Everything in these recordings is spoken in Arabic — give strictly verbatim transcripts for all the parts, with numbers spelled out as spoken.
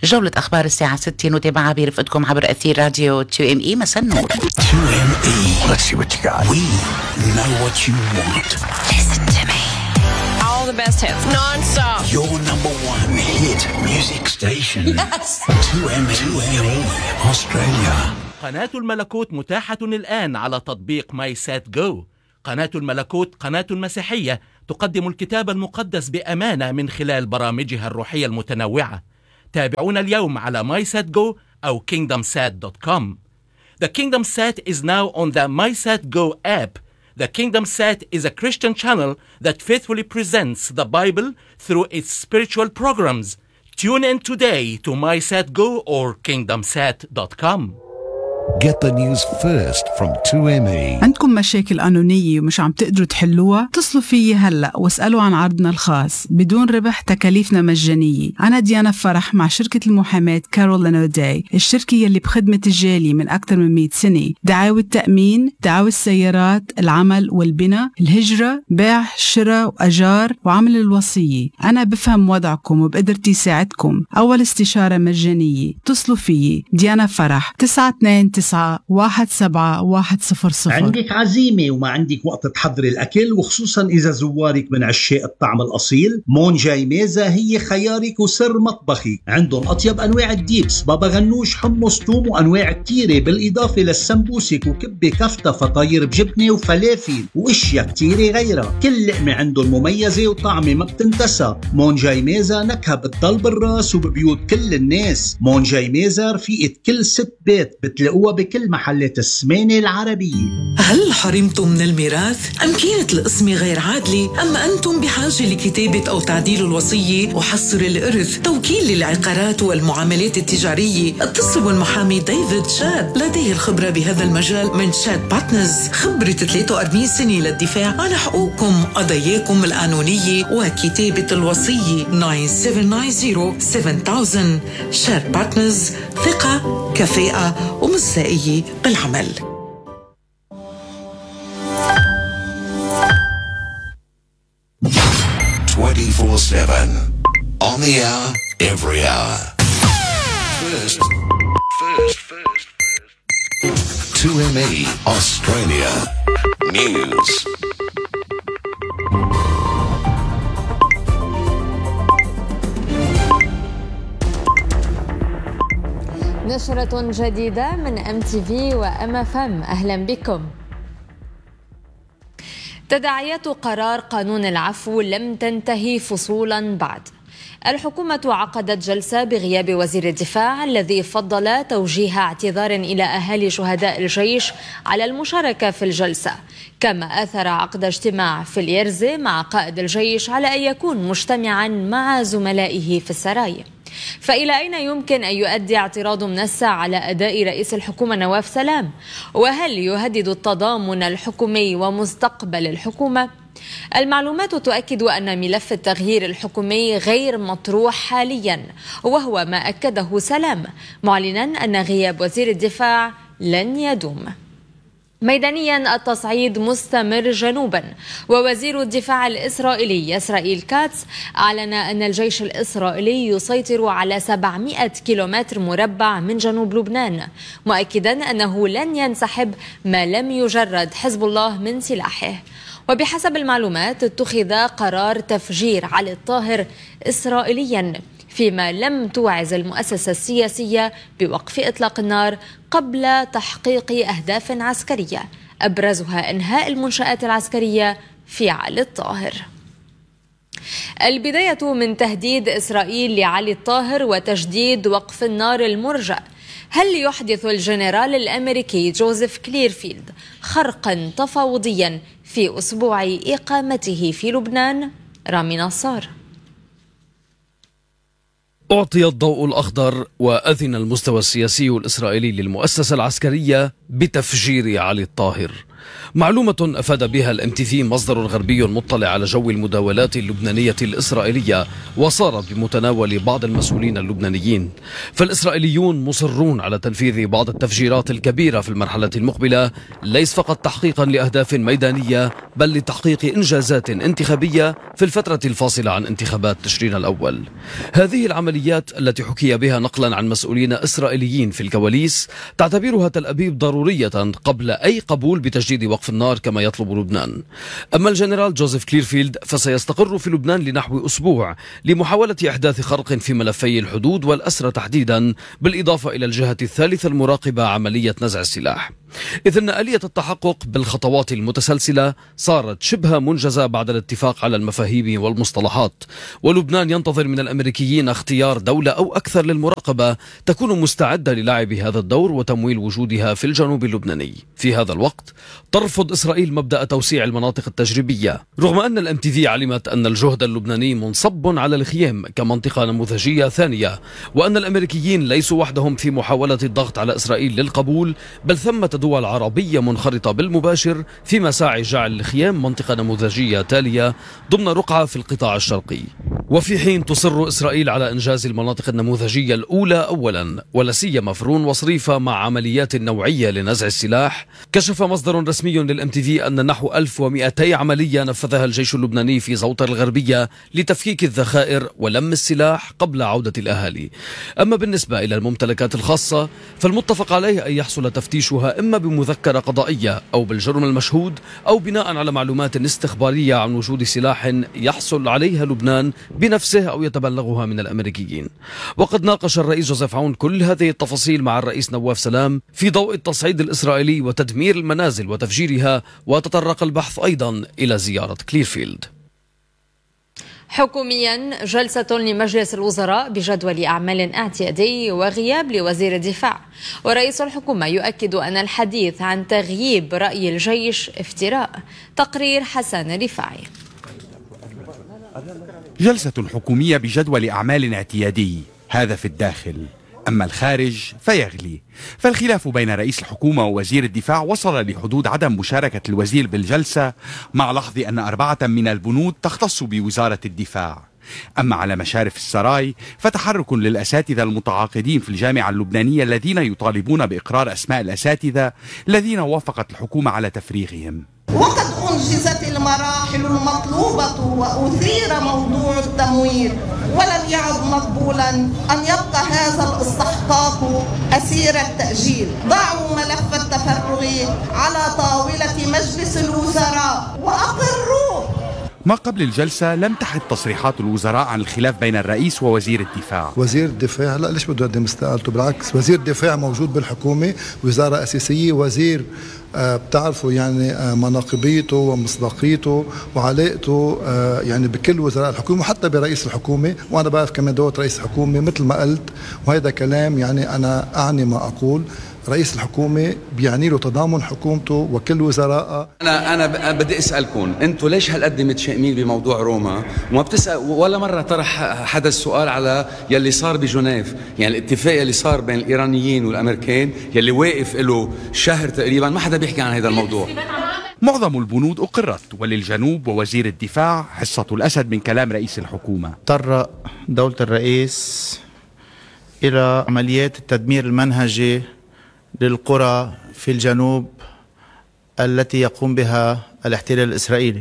جولة أخبار الساعة ستة نتابعها برفقتكم عبر أثير راديو تو إم إي. مساء النور. تو إم إي. Let's see what you got. We know what you want. Listen to me. All the best hits. Non-stop. Your number one hit music station. Yes. تو إم إي Australia. قناة الملكوت متاحة الآن على تطبيق ماي سات جو. قناة الملكوت قناة مسيحية تقدم الكتاب المقدس بأمانة من خلال برامجها الروحية المتنوعة. تابعونا اليوم على ماي سات جو أو كينغدم سات دوت كوم. The Kingdom Sat is now on the MySatGo app. The Kingdom Sat is a Christian channel that faithfully presents the Bible through its spiritual programs. Tune in today to MySatGo or kingdom sat dot com. Get the news first from تو إم إي. عندكم مشاكل قانونية ومش عم تقدروا تحلوها؟ اتصلوا فيي هلأ واسألوا عن عرضنا الخاص بدون ربح، تكاليفنا مجانية. أنا ديانا فرح مع شركة المحاماة كارولين أوداي، الشركة يلي بخدمة الجالية من أكثر من مئة سنة. دعاوى التأمين، دعاوى السيارات، العمل والبناء، الهجرة، بيع، شراء وأجار، وعمل الوصية. أنا بفهم وضعكم وبقدرتي ساعدكم. أول استشارة مجانية. اتصلوا فيي ديانا فرح تسعة اثنين تسعة واحد سبعة واحد صفر صفر. عندك عزيمة وما عندك وقت تحضري الأكل، وخصوصا إذا زوارك من عشاق الطعم الأصيل، مون جاي ميزة هي خيارك وسر مطبخي. عندهم أطيب أنواع الديبس، بابا غنوش، حمص، توم، وأنواع كتيرة، بالإضافة للسمبوسك وكبة كفتة، فطاير بجبنة وفلافل وإشياء كتيرة غيرها. كل لقمة عندهم مميزة وطعمة ما بتنتسى. مون جاي ميزة نكهة بتضل بالراس وببيوت كل الناس. مون جاي ميزة رفيقة كل ست بيت، بتلاقوها بكل محلات السمانة العربية. هل حرمتم من الميراث؟ أم كانت القسمة غير عادلة؟ أم أنتم بحاجة لكتابة أو تعديل الوصية وحصر الإرث؟ توكيل للعقارات والمعاملات التجارية؟ اتصلوا بالمحامي ديفيد شاد، لديه الخبرة بهذا المجال من شاد بارتنرز، خبرة ثلاثة وأربعين سنة للدفاع عن حقوقكم، قضاياكم القانونية وكتابة الوصية. تسعة سبعة تسعين سبعة ألف. شاد بارتنرز، ثقة، كفاءة ومصداقية بالعمل. twenty-four seven on the hour, every hour. First, first, first, first. two M E Australia News. نشرة جديدة من إم تي في وإم إف إم. أهلا بكم. تداعيات قرار قانون العفو لم تنتهي فصولا بعد. الحكومة عقدت جلسة بغياب وزير الدفاع الذي فضل توجيه اعتذار إلى أهالي شهداء الجيش على المشاركة في الجلسة، كما أثر عقد اجتماع في اليرزة مع قائد الجيش على أن يكون مجتمعا مع زملائه في السراي. فإلى أين يمكن أن يؤدي اعتراض منسع على أداء رئيس الحكومة نواف سلام؟ وهل يهدد التضامن الحكومي ومستقبل الحكومة؟ المعلومات تؤكد أن ملف التغيير الحكومي غير مطروح حاليا، وهو ما أكده سلام، معلنا أن غياب وزير الدفاع لن يدوم. ميدانيا التصعيد مستمر جنوبا، ووزير الدفاع الإسرائيلي إسرائيل كاتس أعلن أن الجيش الإسرائيلي يسيطر على سبعمئة كيلومتر مربع من جنوب لبنان، مؤكدا أنه لن ينسحب ما لم يجرد حزب الله من سلاحه. وبحسب المعلومات اتخذ قرار تفجير علي الطاهر إسرائيليا، فيما لم توعز المؤسسة السياسية بوقف إطلاق النار قبل تحقيق أهداف عسكرية، أبرزها إنهاء المنشآت العسكرية في علي الطاهر. البداية من تهديد إسرائيل لعلي الطاهر وتجديد وقف النار المرجأ. هل يحدث الجنرال الأمريكي جوزيف كليرفيلد خرقا تفاوضيا في أسبوع إقامته في لبنان؟ رامي نصار. أعطي الضوء الأخضر وأذن المستوى السياسي الإسرائيلي للمؤسسة العسكرية بتفجير علي الطاهر. معلومة أفاد بها الام تي في مصدر غربي مطلع على جو المداولات اللبنانية الإسرائيلية وصار بمتناول بعض المسؤولين اللبنانيين. فالإسرائيليون مصرون على تنفيذ بعض التفجيرات الكبيرة في المرحلة المقبلة، ليس فقط تحقيقا لأهداف ميدانية بل لتحقيق إنجازات انتخابية في الفترة الفاصلة عن انتخابات تشرين الأول. هذه العمليات التي حكي بها نقلا عن مسؤولين إسرائيليين في الكواليس تعتبرها تل أبيب ضرورية قبل أي قبول بتجديد وقف النار كما يطلب لبنان. أما الجنرال جوزيف كليرفيلد فسيستقر في لبنان لنحو أسبوع لمحاولة إحداث خرق في ملفي الحدود والأسرى تحديدا، بالإضافة إلى الجهة الثالثة المراقبة عملية نزع السلاح. إذ أن آلية التحقق بالخطوات المتسلسلة صارت شبه منجزة بعد الاتفاق على المفاهيم والمصطلحات، ولبنان ينتظر من الأمريكيين اختيار دولة أو أكثر للمراقبة تكون مستعدة للعب هذا الدور وتمويل وجودها في الجنوب اللبناني. في هذا الوقت ترفض إسرائيل مبدأ توسيع المناطق التجريبية، رغم أن الام تي في علمت أن الجهد اللبناني منصب على الخيام كمنطقة نموذجية ثانية، وأن الأمريكيين ليسوا وحدهم في محاولة الضغط على إسرائيل للقبول، بل ثمة دول عربية منخرطة بالمباشر في مساعي جعل الخيام منطقة نموذجية تالية ضمن رقعة في القطاع الشرقي. وفي حين تصر إسرائيل على إنجاز المناطق النموذجية الأولى أولا، ولا سيما فرون وصريفة مع عمليات نوعية لنزع السلاح، كشف مصدر رسمي للام تي في أن نحو ألف ومئتي عملية نفذها الجيش اللبناني في زوطر الغربية لتفكيك الذخائر ولم السلاح قبل عودة الأهالي. أما بالنسبة إلى الممتلكات الخاصة فالمتفق عليه أن يحصل تفتيشها إما بمذكرة قضائية أو بالجرم المشهود أو بناء على معلومات استخبارية عن وجود سلاح يحصل عليها لبنان بنفسه أو يتبلغها من الأمريكيين. وقد ناقش الرئيس جوزيف عون كل هذه التفاصيل مع الرئيس نواف سلام في ضوء التصعيد الإسرائيلي وتدمير المنازل وتفجيرها، وتطرق البحث أيضا إلى زيارة كليرفيلد. حكوميا جلسة لمجلس الوزراء بجدول أعمال اعتيادي وغياب لوزير الدفاع، ورئيس الحكومة يؤكد أن الحديث عن تغييب رأي الجيش افتراء. تقرير حسن رفاعي. جلسة حكومية بجدول أعمال اعتيادي، هذا في الداخل. أما الخارج فيغلي، فالخلاف بين رئيس الحكومة ووزير الدفاع وصل لحدود عدم مشاركة الوزير بالجلسة، مع لحظ أن أربعة من البنود تختص بوزارة الدفاع. أما على مشارف السراي فتحرك للأساتذة المتعاقدين في الجامعة اللبنانية الذين يطالبون بإقرار أسماء الأساتذة الذين وافقت الحكومة على تفريغهم. وقد أنجزت المراحل المطلوبة وأثير موضوع التمويل، ولم يعد مقبولا أن يبقى هذا الاستحقاق أسير التأجيل. ضعوا ملف التفرغ على طاولة مجلس الوزراء وأقروه. ما قبل الجلسة لم تحد تصريحات الوزراء عن الخلاف بين الرئيس ووزير الدفاع. وزير الدفاع لا، ليش بده يقدم استقالته؟ بالعكس، وزير الدفاع موجود بالحكومة، وزارة أساسية، وزير آه بتعرفوا يعني آه مناقبيته ومصداقيته وعلاقته آه يعني بكل وزراء الحكومة وحتى برئيس الحكومة، وأنا بعرف كمان دور رئيس الحكومة مثل ما قلت، وهذا كلام يعني أنا أعني ما أقول. رئيس الحكومة بيعني له تضامن حكومته وكل وزرائها. أنا أنا بدي أسألكم، أنتوا ليش هالقد متشائمين بموضوع روما وما بتسأل ولا مرة طرح حدا السؤال على يلي صار بجنيف، يعني الاتفاق يلي صار بين الإيرانيين والأمريكان يلي واقف له شهر تقريبا، ما حدا بيحكي عن هذا الموضوع. معظم البنود أقرت، وللجنوب ووزير الدفاع حصة الأسد من كلام رئيس الحكومة. اضطر دولة الرئيس إلى عمليات التدمير المنهجي للقرى في الجنوب التي يقوم بها الاحتلال الإسرائيلي،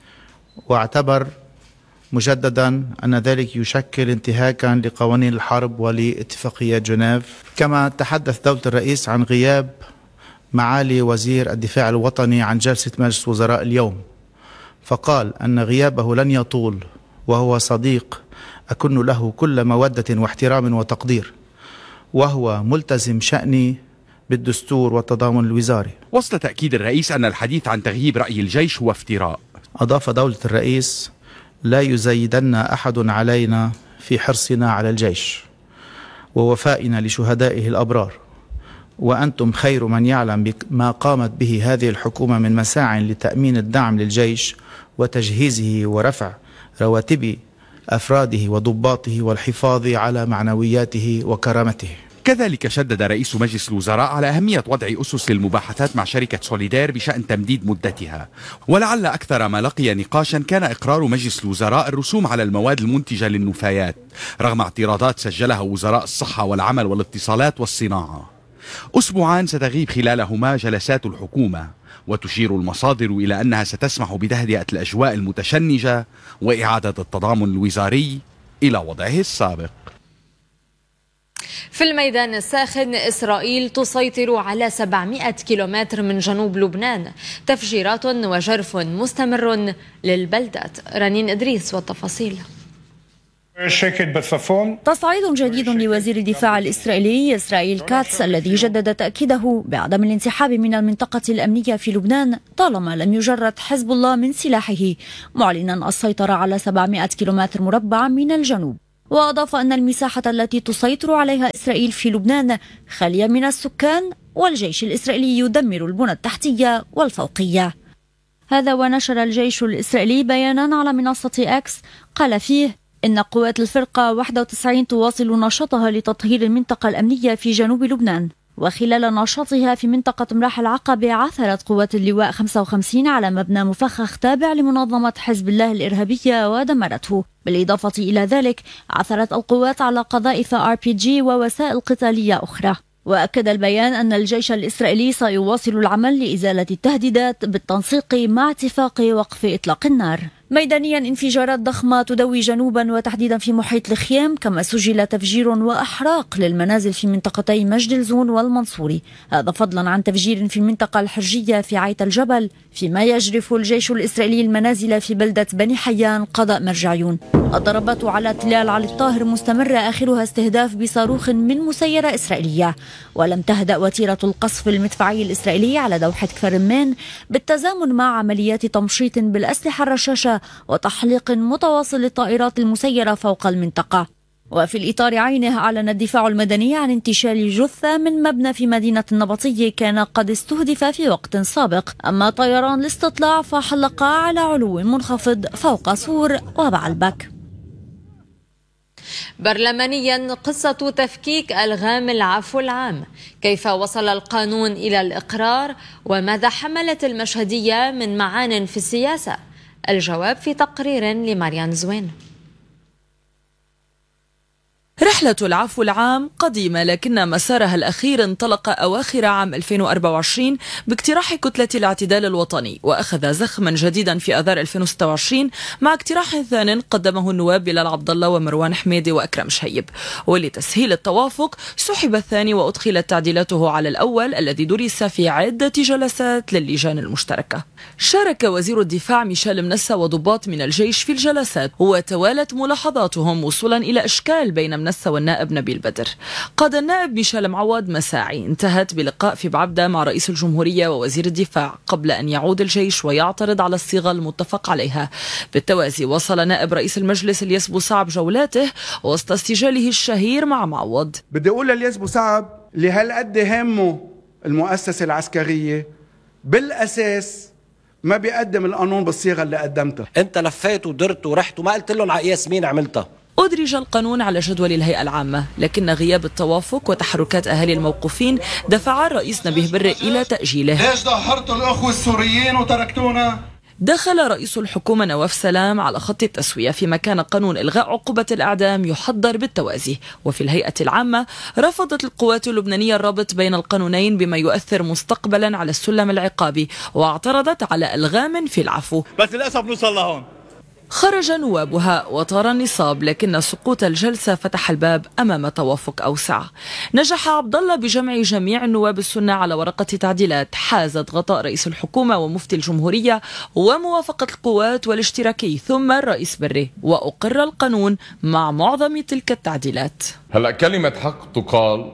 واعتبر مجددا أن ذلك يشكل انتهاكا لقوانين الحرب ولاتفاقيات جنيف. كما تحدث دولة الرئيس عن غياب معالي وزير الدفاع الوطني عن جلسة مجلس وزراء اليوم، فقال أن غيابه لن يطول، وهو صديق أكن له كل مودة واحترام وتقدير، وهو ملتزم شأني بالدستور والتضامن الوزاري. وسط تأكيد الرئيس أن الحديث عن تغييب رأي الجيش هو افتراء. أضاف دولة الرئيس: لا يزايدن أحد علينا في حرصنا على الجيش ووفائنا لشهدائه الأبرار، وأنتم خير من يعلم ما قامت به هذه الحكومة من مساع لتأمين الدعم للجيش وتجهيزه ورفع رواتب أفراده وضباطه والحفاظ على معنوياته وكرامته. كذلك شدد رئيس مجلس الوزراء على أهمية وضع أسس للمباحثات مع شركة سوليدير بشأن تمديد مدتها. ولعل أكثر ما لقي نقاشا كان إقرار مجلس الوزراء الرسوم على المواد المنتجة للنفايات رغم اعتراضات سجلها وزراء الصحة والعمل والاتصالات والصناعة. أسبوعان ستغيب خلالهما جلسات الحكومة، وتشير المصادر إلى أنها ستسمح بتهدئة الأجواء المتشنجة وإعادة التضامن الوزاري إلى وضعه السابق. في الميدان الساخن، إسرائيل تسيطر على سبعمائة كيلومتر من جنوب لبنان، تفجيرات وجرف مستمر للبلدات. رنين إدريس والتفاصيل. تصعيد جديد لوزير الدفاع الإسرائيلي إسرائيل كاتس الذي جدد تأكيده بعدم الانسحاب من المنطقة الأمنية في لبنان طالما لم يجرد حزب الله من سلاحه، معلنا السيطرة على سبعمائة كيلومتر مربع من الجنوب. وأضاف أن المساحة التي تسيطر عليها إسرائيل في لبنان خالية من السكان، والجيش الإسرائيلي يدمر البنى التحتية والفوقية. هذا ونشر الجيش الإسرائيلي بيانا على منصة إكس قال فيه إن قوات الفرقة واحد وتسعين تواصل نشاطها لتطهير المنطقة الأمنية في جنوب لبنان، وخلال نشاطها في منطقة مراح العقبة عثرت قوات اللواء خمسة وخمسين على مبنى مفخخ تابع لمنظمة حزب الله الإرهابية ودمرته. بالإضافة إلى ذلك عثرت القوات على قذائف آر بي جي ووسائل قتالية أخرى. وأكد البيان أن الجيش الإسرائيلي سيواصل العمل لإزالة التهديدات بالتنسيق مع اتفاق وقف إطلاق النار. ميدانيا، انفجارات ضخمة تدوي جنوبا وتحديدا في محيط الخيام، كما سجل تفجير وأحراق للمنازل في منطقتي مجد الزون والمنصوري، هذا فضلا عن تفجير في المنطقة الحرجية في عيت الجبل، فيما يجرف الجيش الإسرائيلي المنازل في بلدة بني حيان قضاء مرجعيون. الضربات على تلال علي الطاهر مستمرة، آخرها استهداف بصاروخ من مسيرة إسرائيلية. ولم تهدأ وتيرة القصف المدفعي الإسرائيلي على دوحة كفر مان بالتزامن مع عمليات تمشيط بالأسلحة الرشاشة وتحليق متواصل للطائرات المسيرة فوق المنطقة. وفي الإطار عينه أعلن الدفاع المدني عن انتشال جثة من مبنى في مدينة النبطية كان قد استهدف في وقت سابق، أما طيران الاستطلاع فحلق على علو منخفض فوق سور وبعلبك. برلمانيا، قصة تفكيك ألغام العفو العام، كيف وصل القانون إلى الإقرار وماذا حملت المشهدية من معان في السياسة؟ الجواب في تقرير لماريان زوين. رحلة العفو العام قديمة، لكن مسارها الأخير انطلق أواخر عام ألفين وأربعة وعشرين باقتراح كتلة الاعتدال الوطني، وأخذ زخما جديدا في آذار ألفين وستة وعشرين مع اقتراح ثان قدمه النواب بلال عبد الله ومروان حميدي وأكرم شهيب. ولتسهيل التوافق سحب الثاني وأدخلت تعديلاته على الأول الذي درس في عدة جلسات للجان المشتركة. شارك وزير الدفاع ميشيل منسى وضباط من الجيش في الجلسات، وتوالت ملاحظاتهم وصولا إلى إشكال بين منسى والنائب نبيل بدر. قاد النائب ميشيل معوض مساعي انتهت بلقاء في بعبدة مع رئيس الجمهورية ووزير الدفاع قبل أن يعود الجيش ويعترض على الصيغة المتفق عليها. بالتوازي وصل نائب رئيس المجلس الياس بوصعب جولته وسط استجاله الشهير مع معوض. بدي أقول للياس بوصعب اللي هالقد همه المؤسسة العسكرية بالأساس ما بيقدم القانون بالصيغة اللي قدمتها. انت لفيت ودرت ورحت وما قلت لهم على ياسمين عملتها. أدرج القانون على جدول الهيئة العامة، لكن غياب التوافق وتحركات أهالي الموقوفين دفع الرئيس نبيه بري إلى تأجيله. ليش دهرتوا الأخوة السوريين وتركتونا؟ دخل رئيس الحكومة نواف سلام على خط التسوية، فيما كان قانون إلغاء عقوبة الإعدام يحضر بالتوازي. وفي الهيئة العامة رفضت القوات اللبنانية الربط بين القانونين بما يؤثر مستقبلا على السلم العقابي، واعترضت على ألغام في العفو، بس للأسف نوصل لهون. خرج نوابها وطار النصاب، لكن سقوط الجلسة فتح الباب أمام توافق أوسع. نجح عبد الله بجمع جميع النواب السنة على ورقة تعديلات حازت غطاء رئيس الحكومة ومفتي الجمهورية وموافقة القوات والاشتراكي ثم الرئيس بري، وأقر القانون مع معظم تلك التعديلات. هلأ كلمة حق تقال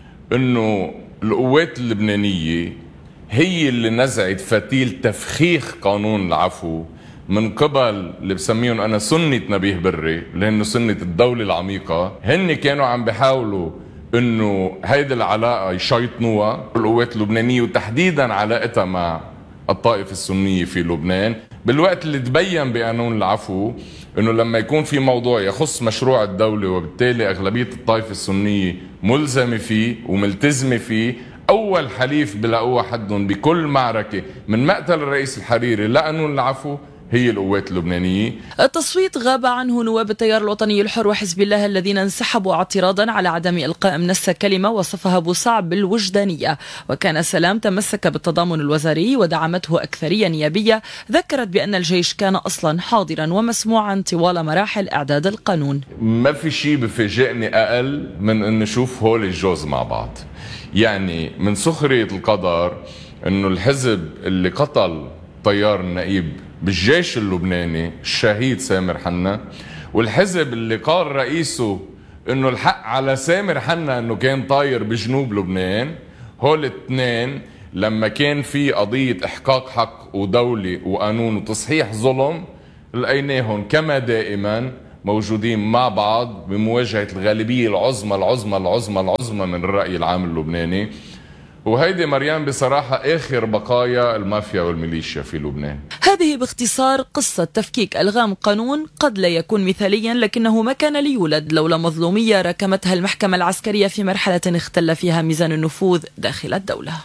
إنه القوات اللبنانية هي اللي نزعت فتيل تفخيخ قانون العفو من قبل اللي بسميهم أنا سنة نبيه بري، لأنه سنة الدولة العميقة. هن كانوا عم بيحاولوا إنه هيدي العلاقة يشيطنوها القوات اللبنانية، وتحديدا علاقتها مع الطائفة السنية في لبنان، بالوقت اللي تبين بقانون العفو إنه لما يكون في موضوع يخص مشروع الدولة وبالتالي أغلبية الطائفة السنية ملزمة فيه وملتزمة فيه. أول حليف بلاقوها حدهم بكل معركة من مقتل الرئيس الحريري لقانون العفو هي القوات اللبنانية. التصويت غاب عنه نواب التيار الوطني الحر وحزب الله الذين انسحبوا اعتراضا على عدم إلقاء منسة كلمة وصفها بوصعب بالوجدانية. وكان سلام تمسك بالتضامن الوزاري ودعمته أكثرية نيابية ذكرت بأن الجيش كان أصلا حاضرا ومسموعا طوال مراحل إعداد القانون. ما في شيء بفاجئني أقل من أن نشوف هول الجوز مع بعض. يعني من سخرية القدر أنه الحزب اللي قتل طيار النقيب بالجيش اللبناني الشهيد سامر حنا، والحزب اللي قال رئيسه انه الحق على سامر حنا انه كان طاير بجنوب لبنان، هول الاثنين لما كان في قضية احقاق حق ودولة وقانون وتصحيح ظلم لقيناهم كما دائما موجودين مع بعض بمواجهة الغالبية العظمى العظمى العظمى العظمى من الرأي العام اللبناني. وهيدي مريم بصراحة آخر بقايا المافيا والميليشيا في لبنان. هذه باختصار قصة تفكيك ألغام قانون قد لا يكون مثاليا لكنه ما كان ليولد لولا مظلومية ركمتها المحكمة العسكرية في مرحلة اختل فيها ميزان النفوذ داخل الدولة.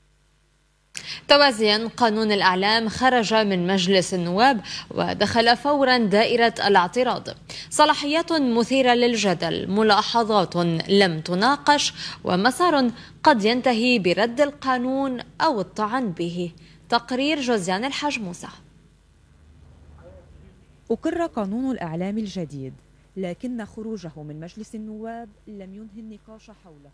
توازيا قانون الأعلام خرج من مجلس النواب ودخل فورا دائرة الاعتراض. صلاحيات مثيرة للجدل، ملاحظات لم تناقش، ومسار قد ينتهي برد القانون أو الطعن به. تقرير جوزيان الحاج موسى. أقر قانون الإعلام الجديد، لكن خروجه من مجلس النواب لم ينهي النقاش حوله.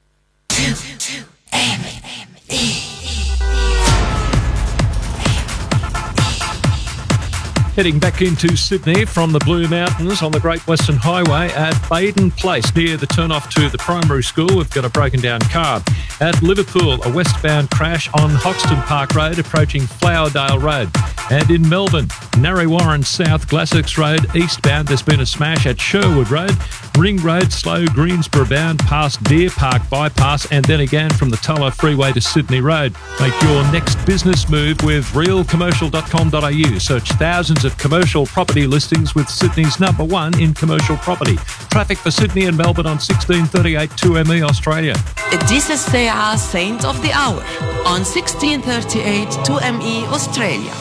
Heading back into Sydney from the Blue Mountains on the Great Western Highway at Baden Place near the turn-off to the primary school. We've got a broken down car. At Liverpool, a westbound crash on Hoxton Park Road approaching Flowerdale Road. And in Melbourne, Narre Warren South, Glassix Road eastbound, there's been a smash at Sherwood Road, Ring Road, slow Greensboro bound past Deer Park bypass, and then again from the Tulla Freeway to Sydney Road. Make your next business move with real commercial dot com dot a u. Search thousands of commercial property listings with Sydney's number one in commercial property. Traffic for Sydney and Melbourne on sixteen thirty-eight two M E Australia. This is ساعة Saint of the Hour on sixteen thirty-eight two M E Australia.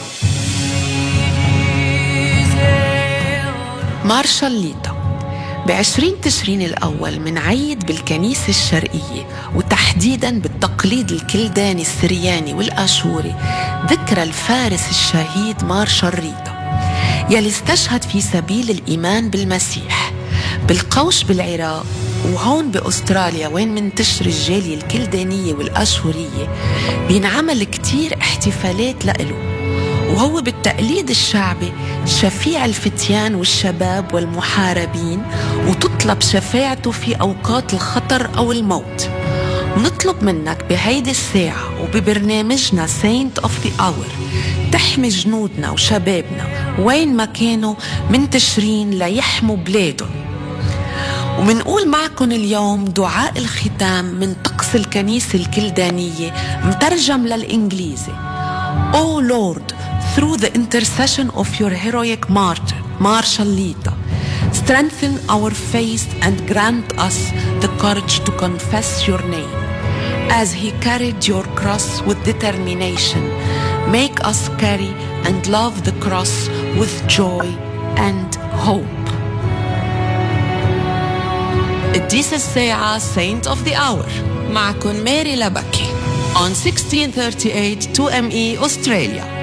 مارشاليتا بعشرين تشرين الأول من عيد بالكنيسة الشرقية وتحديداً بالتقليد الكلداني السرياني والآشوري ذكرى الفارس الشهيد مارشاليتا يلي استشهد في سبيل الإيمان بالمسيح. بالقوش بالعراق وهون بأستراليا وين منتشر الجالية الكلدانية والآشورية بينعمل كتير احتفالات لإله، وهو بالتقليد الشعبي شفيع الفتيان والشباب والمحاربين وتطلب شفاعته في أوقات الخطر أو الموت. نطلب منك بهيدي الساعة وببرنامجنا Saint of the Hour تحمي جنودنا وشبابنا وين ما كانوا منتشرين ليحموا بلادهم. ومنقول معكم اليوم دعاء الختام من طقس الكنيسة الكلدانية مترجم للإنجليزي. Oh Lord, through the intercession of your heroic martyr, Marshallita, strengthen our faith and grant us the courage to confess your name. As he carried your cross with determination, make us carry and love the cross with joy and hope. This is ساعة Saint of the Hour معكم ماري لبكي on sixteen thirty-eight two M E Australia.